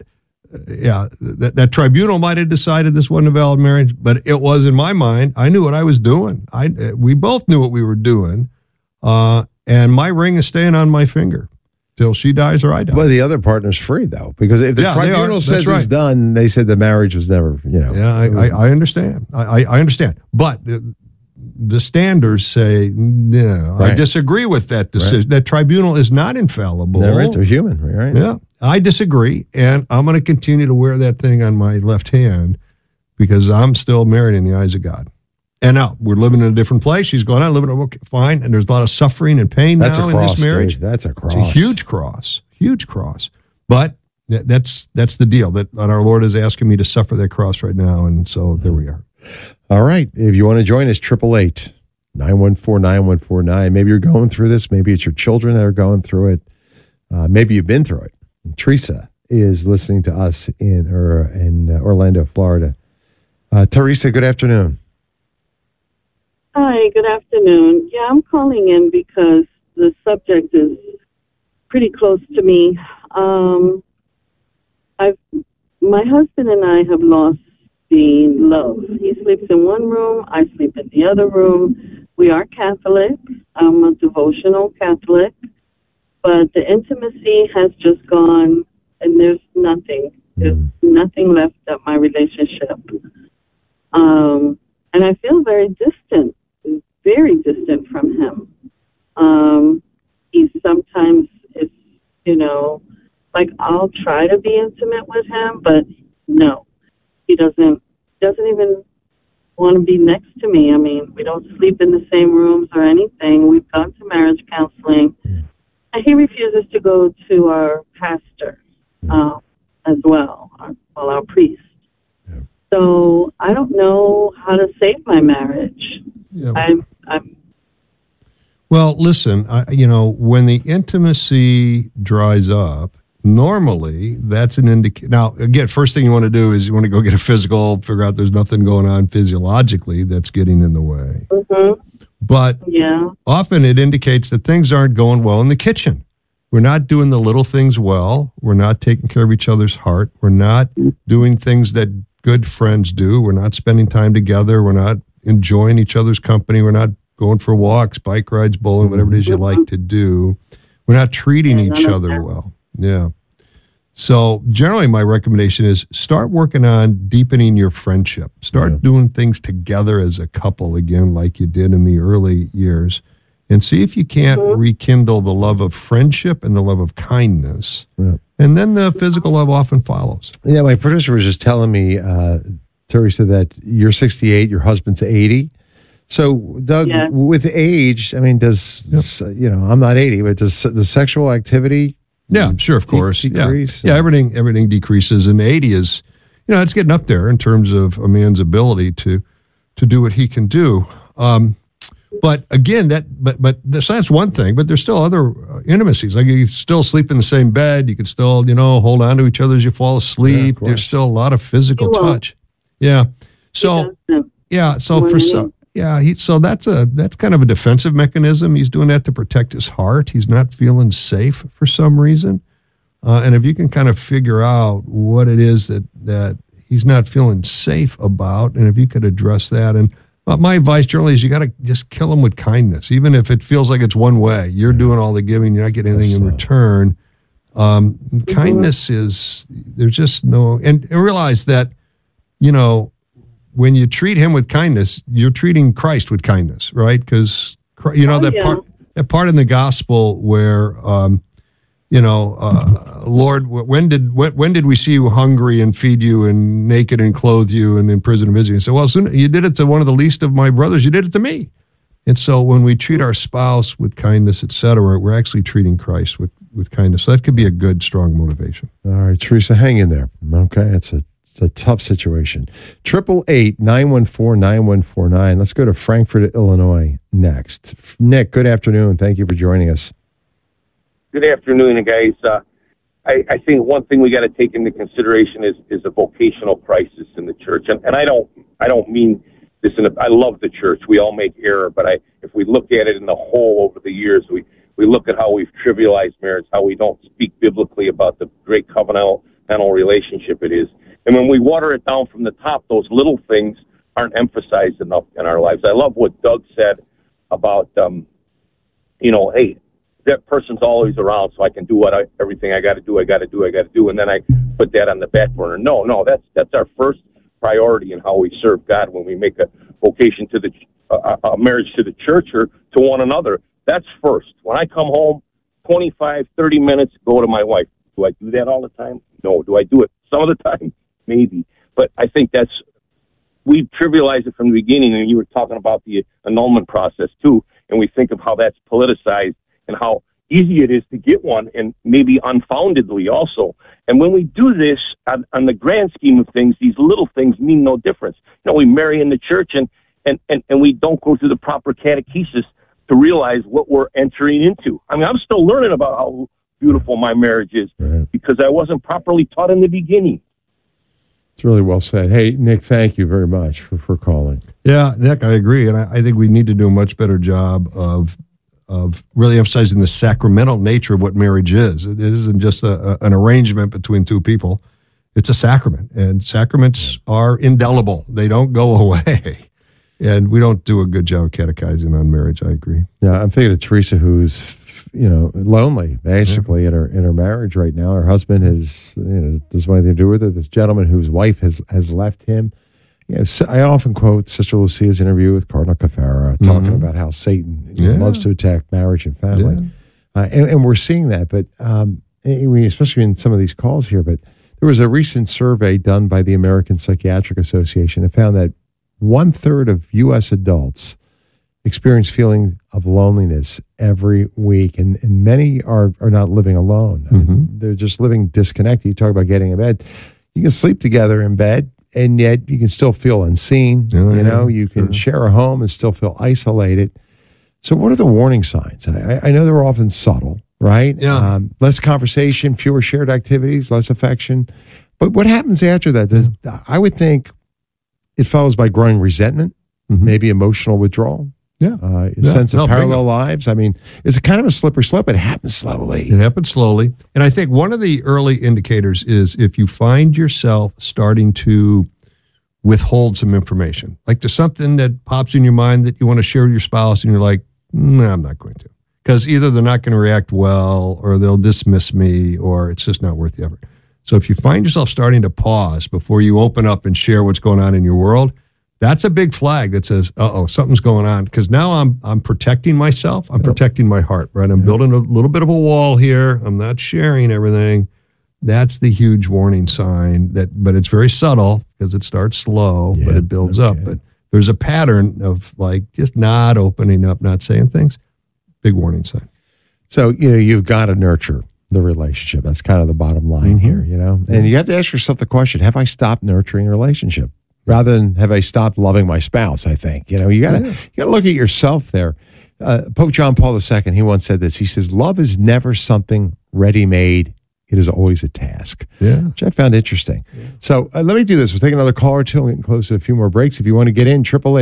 That tribunal might have decided this wasn't a valid marriage, but it was in my mind. I knew what I was doing. We both knew what we were doing. And my ring is staying on my finger till she dies or I die. Well, the other partner's free, though, because if the tribunal says it's done, they said the marriage was never, you know. Yeah, I understand. I understand. But the standards say, no, right. I disagree with that decision. Right. That tribunal is not infallible. Right. They're human, right? Yeah, I disagree. And I'm going to continue to wear that thing on my left hand because I'm still married in the eyes of God. And now we're living in a different place. She's going, I'm living okay, fine. And there's a lot of suffering and pain now in this marriage. Dude. That's a cross. It's a huge cross. But that's the deal, that our Lord is asking me to suffer that cross right now. And so there we are. All right. If you want to join us, 888-914-9149. Maybe you're going through this. Maybe it's your children that are going through it. Maybe you've been through it. Teresa is listening to us in Orlando, Florida. Teresa, good afternoon. Hi, good afternoon. Yeah, I'm calling in because the subject is pretty close to me. My husband and I have lost the love. He sleeps in one room, I sleep in the other room. We are Catholic. I'm a devotional Catholic, but the intimacy has just gone, and there's nothing. There's nothing left of my relationship. And I feel very distant from him. He sometimes is, like I'll try to be intimate with him, but no, he doesn't even want to be next to me. I mean, we don't sleep in the same rooms or anything. We've gone to marriage counseling, and he refuses to go to our pastor as well, our priest. Yeah. So I don't know how to save my marriage. Yeah. Well, listen, when the intimacy dries up, normally that's an indicator. Now, again, first thing you want to do is you want to go get a physical, figure out there's nothing going on physiologically that's getting in the way. Mm-hmm. But often it indicates that things aren't going well in the kitchen. We're not doing the little things well. We're not taking care of each other's heart. We're not doing things that good friends do. We're not spending time together. We're not enjoying each other's company. We're not going for walks, bike rides, bowling, whatever it is you like to do. We're not treating each other well. Yeah. So generally my recommendation is start working on deepening your friendship. Start doing things together as a couple again, like you did in the early years, and see if you can't rekindle the love of friendship and the love of kindness. Yeah. And then the physical love often follows. Yeah, my producer was just telling me, Teresa, that you're 68, your husband's 80. So, Doug, with age, I mean, I'm not 80, but does the sexual activity? Yeah, sure, of course. Decrease? Yeah, everything decreases. And 80 is, it's getting up there in terms of a man's ability to do what he can do. But again, that's one thing, but there's still other intimacies. Like you can still sleep in the same bed. You can still, hold on to each other as you fall asleep. There's still a lot of physical touch. Yeah. So, for some. Yeah, so that's kind of a defensive mechanism. He's doing that to protect his heart. He's not feeling safe for some reason. And if you can kind of figure out what it is that he's not feeling safe about, and if you could address that. And my advice generally is you got to just kill him with kindness. Even if it feels like it's one way, you're doing all the giving, you're not getting anything in return. Kindness is, there's just no, and realize that, when you treat him with kindness, you're treating Christ with kindness, right? Because that part in the gospel where, Lord, when did we see you hungry and feed you and naked and clothe you and in prison and visit you? He said, well, soon you did it to one of the least of my brothers. You did it to me. And so when we treat our spouse with kindness, et cetera, we're actually treating Christ with kindness. So that could be a good, strong motivation. All right, Teresa, hang in there. Okay, it's a tough situation. 888-914-9149. Let's go to Frankfort, Illinois next. Nick, good afternoon. Thank you for joining us. Good afternoon, guys. I think one thing we got to take into consideration is a vocational crisis in the church, and I don't mean this I love the church. We all make error, but if we look at it in the whole over the years, we look at how we've trivialized marriage, how we don't speak biblically about the great covenantal relationship it is. And when we water it down from the top, those little things aren't emphasized enough in our lives. I love what Doug said about, hey, that person's always around, so I can do everything I got to do, and then I put that on the back burner. No, that's our first priority in how we serve God when we make a vocation to a marriage to the church or to one another. That's first. When I come home, 25, 30 minutes, go to my wife. Do I do that all the time? No. Do I do it some of the time? Maybe. But I think we trivialized it from the beginning, and you were talking about the annulment process too, and we think of how that's politicized and how easy it is to get one, and maybe unfoundedly also. And when we do this, on the grand scheme of things, these little things mean no difference. We marry in the church, and we don't go through the proper catechesis to realize what we're entering into. I mean, I'm still learning about how beautiful my marriage is because I wasn't properly taught in the beginning. It's really well said. Hey, Nick, thank you very much for calling. Yeah, Nick, I agree. And I think we need to do a much better job of really emphasizing the sacramental nature of what marriage is. It isn't just an arrangement between two people. It's a sacrament, and sacraments are indelible. They don't go away. And we don't do a good job of catechizing on marriage. I agree. Yeah, I'm thinking of Teresa, who's lonely basically in her marriage right now. Her husband doesn't want anything to do with it. This gentleman whose wife has left him. I often quote Sister Lucia's interview with Cardinal Caffarra talking about how Satan loves to attack marriage and family, and we're seeing that. But especially in some of these calls here. But there was a recent survey done by the American Psychiatric Association that found that 1/3 of U.S. adults experience feeling of loneliness every week, and many are not living alone. I mean, they're just living disconnected. You talk about getting in bed. You can sleep together in bed, and yet you can still feel unseen. You can share a home and still feel isolated. So what are the warning signs? I know they're often subtle, right? Yeah. Less conversation, fewer shared activities, less affection. But what happens after that? I would think it follows by growing resentment, maybe emotional withdrawal. A sense of parallel lives. I mean, it's a kind of a slippery slope. It happens slowly. It happens slowly. And I think one of the early indicators is if you find yourself starting to withhold some information, like there's something that pops in your mind that you want to share with your spouse and you're like, no, I'm not going to. Because either they're not going to react well or they'll dismiss me or it's just not worth the effort. So if you find yourself starting to pause before you open up and share what's going on in your world, that's a big flag that says, something's going on. Because now I'm protecting myself. I'm protecting my heart, right? I'm building a little bit of a wall here. I'm not sharing everything. That's the huge warning sign. But it's very subtle because it starts slow, but it builds up. But there's a pattern of like just not opening up, not saying things. Big warning sign. So, you've got to nurture the relationship. That's kind of the bottom line here, And you have to ask yourself the question, have I stopped nurturing a relationship? Rather than have I stopped loving my spouse, I think. You got to look at yourself there. Pope John Paul II, he once said this. He says, love is never something ready-made. It is always a task, which I found interesting. So let me do this. We'll take another call or two. We're getting close to a few more breaks. If you want to get in,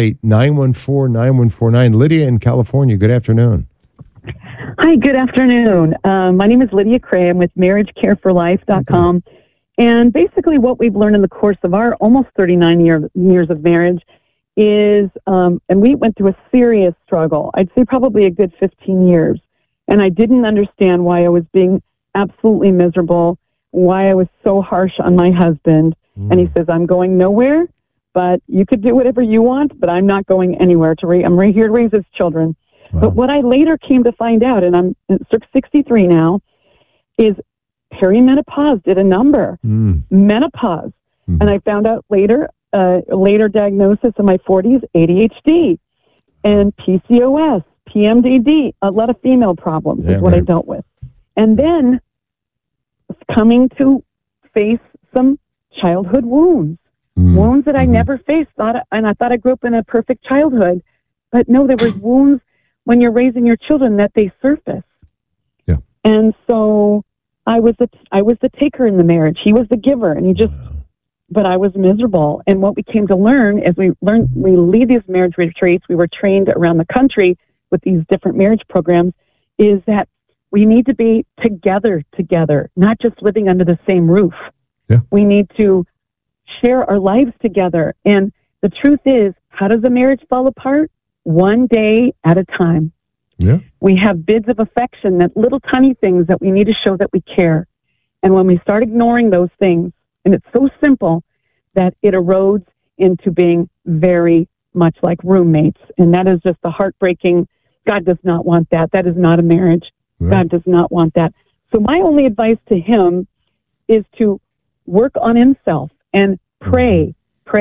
888-914-9149. Lydia in California, good afternoon. Hi, good afternoon. My name is Lydia Cray. I'm with MarriageCareForLife.com. And basically what we've learned in the course of our almost 39 years of marriage is, and we went through a serious struggle, I'd say probably a good 15 years. And I didn't understand why I was being absolutely miserable, why I was so harsh on my husband. And he says, I'm going nowhere, but you could do whatever you want, but I'm not going anywhere I'm right here to raise his children. Wow. But what I later came to find out, and I'm 63 now, is perimenopause did a number. Menopause. And I found out later diagnosis in my 40s, ADHD and PCOS, PMDD, a lot of female problems is what I dealt with. And then coming to face some childhood wounds that I never faced. And I thought I grew up in a perfect childhood. But no, there was wounds when you're raising your children that they surface. Yeah. And so I was the taker in the marriage. He was the giver, and but I was miserable. And what we came to learn as we lead these marriage retreats, we were trained around the country with these different marriage programs, is that we need to be together, not just living under the same roof. Yeah. We need to share our lives together. And the truth is, how does a marriage fall apart? One day at a time. Yeah. We have bids of affection, that little tiny things that we need to show that we care. And when we start ignoring those things, and it's so simple that it erodes into being very much like roommates. And that is just a heartbreaking, God does not want that. That is not a marriage. Right. God does not want that. So my only advice to him is to work on himself and pray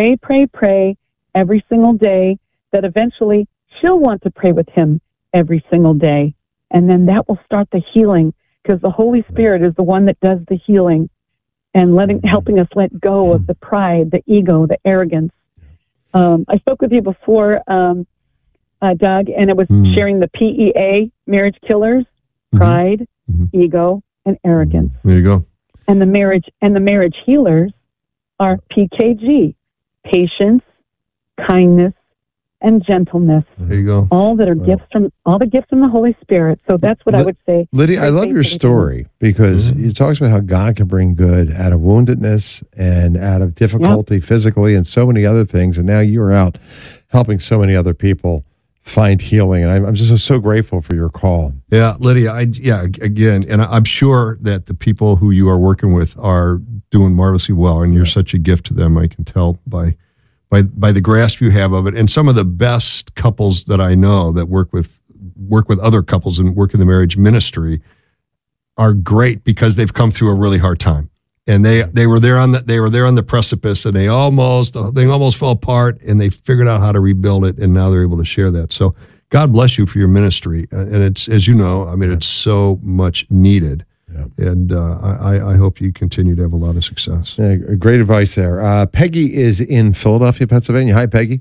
every single day, that eventually she'll want to pray with him every single day. And then that will start the healing, because the Holy Spirit is the one that does the healing and helping us let go of the pride, the ego, the arrogance. I spoke with you before, Doug, and it was sharing the PEA, marriage killers, pride, ego, and arrogance. There you go. And the marriage healers are PKG, patience, kindness, and gentleness. There you go. All that are gifts from the Holy Spirit. So that's what I would say. Lydia, I love your story because it talks about how God can bring good out of woundedness and out of difficulty physically and so many other things. And now you're out helping so many other people find healing. And I'm just so grateful for your call. Yeah, Lydia, again, and I'm sure that the people who you are working with are doing marvelously well, and you're such a gift to them, I can tell by the grasp you have of it. And some of the best couples that I know that work with other couples and work in the marriage ministry are great because they've come through a really hard time. And they were there on the precipice, and they almost fell apart, and they figured out how to rebuild it, and now they're able to share that. So God bless you for your ministry, and it's, as you know, I mean, it's so much needed. Yeah. And I hope you continue to have a lot of success. Yeah, great advice there. Peggy is in Philadelphia, Pennsylvania. Hi, Peggy.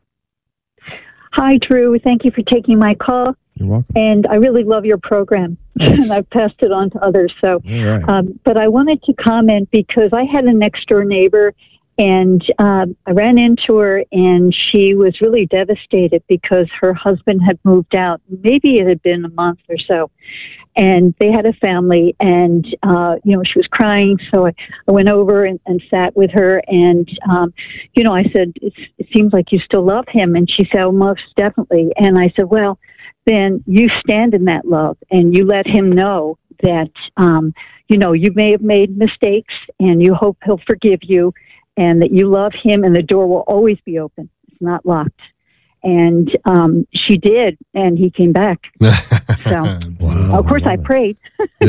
Hi, Drew. Thank you for taking my call. You're welcome. And I really love your program, and I've passed it on to others. So, but I wanted to comment because I had a next door neighbor, and I ran into her, and she was really devastated because her husband had moved out. Maybe it had been a month or so, and they had a family, and she was crying. So I went over and sat with her, and I said, "It seems like you still love him," and she said, "Oh, most definitely." And I said, "Well, then you stand in that love, and you let him know that you may have made mistakes, and you hope he'll forgive you." And that you love him, and the door will always be open. It's not locked. And she did, and he came back. So, of course, I prayed.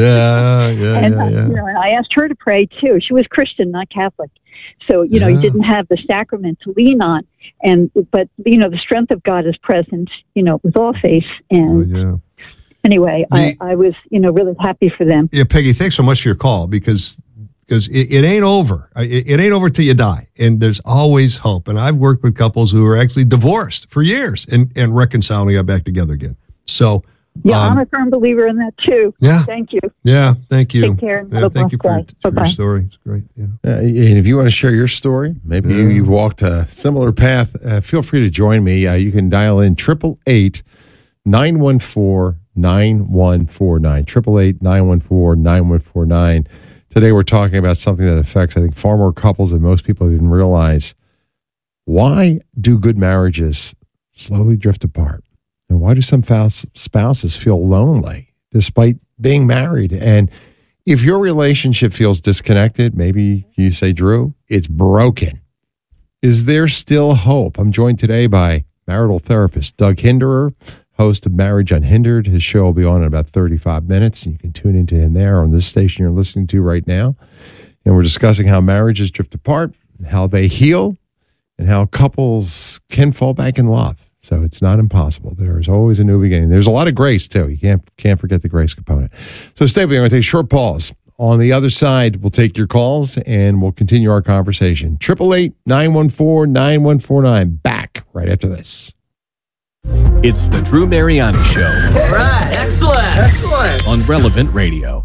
And I asked her to pray, too. She was Christian, not Catholic. So, you didn't have the sacrament to lean on. But the strength of God is present, with all faith. And anyway, I was, really happy for them. Yeah, Peggy, thanks so much for your call, because it ain't over. It ain't over till you die. And there's always hope. And I've worked with couples who are actually divorced for years and reconciling, got back together again. So, I'm a firm believer in that too. Yeah. Thank you. Yeah. Thank you. Take care. Yeah, thank you for your story. It's great. Yeah. And if you want to share your story, maybe you've walked a similar path, feel free to join me. You can dial in 888-914-9149. 888-914-9149. Today we're talking about something that affects, I think, far more couples than most people even realize. Why do good marriages slowly drift apart? And why do some spouses feel lonely despite being married? And if your relationship feels disconnected, maybe you say, Drew, it's broken. Is there still hope? I'm joined today by marital therapist Doug Hinderer, host of Marriage Unhindered. His show will be on in about 35 minutes. And you can tune into him there on this station you're listening to right now. And we're discussing how marriages drift apart, how they heal, and how couples can fall back in love. So it's not impossible. There's always a new beginning. There's a lot of grace, too. You can't forget the grace component. So stay with me. I'm going to take a short pause. On the other side, we'll take your calls, and we'll continue our conversation. 888-914-9149. Back right after this. It's the Drew Mariani Show. All right, excellent. On Relevant Radio.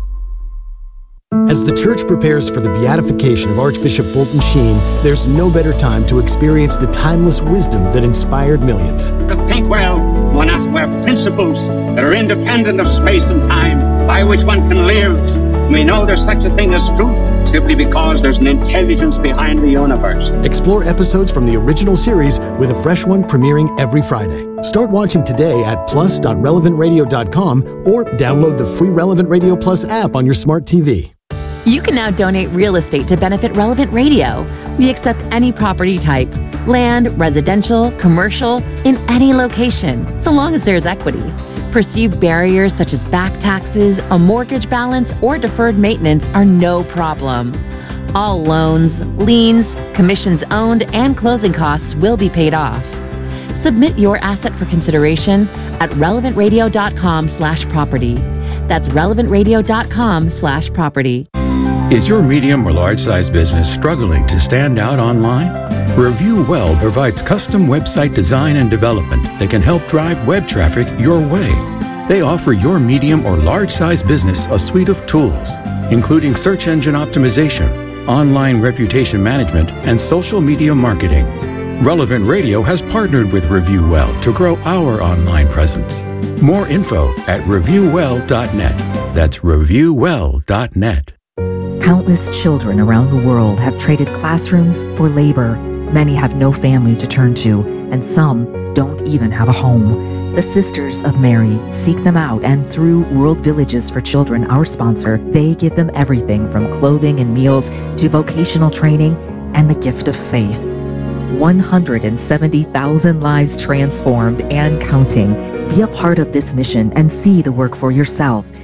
As the church prepares for the beatification of Archbishop Fulton Sheen, there's no better time to experience the timeless wisdom that inspired millions. To think well, one has to have principles that are independent of space and time, by which one can live. We know there's such a thing as truth simply because there's an intelligence behind the universe. Explore episodes from the original series with a fresh one premiering every Friday. Start watching today at plus.relevantradio.com or download the free Relevant Radio Plus app on your smart TV. You can now donate real estate to benefit Relevant Radio. We accept any property type, land, residential, commercial, in any location, so long as there's equity. Perceived barriers such as back taxes, a mortgage balance, or deferred maintenance are no problem. All loans, liens, commissions owned, and closing costs will be paid off. Submit your asset for consideration at relevantradio.com/property. That's relevantradio.com/property. Is your medium or large size business struggling to stand out online? Review Well provides custom website design and development that can help drive web traffic your way. They offer your medium or large size business a suite of tools, including search engine optimization, online reputation management, and social media marketing. Relevant Radio has partnered with ReviewWell to grow our online presence. More info at reviewwell.net. That's reviewwell.net. Countless children around the world have traded classrooms for labor. Many have no family to turn to, and some don't even have a home. The Sisters of Mary seek them out, and through World Villages for Children, our sponsor, they give them everything from clothing and meals to vocational training and the gift of faith. 170,000 lives transformed and counting. Be a part of this mission and see the work for yourself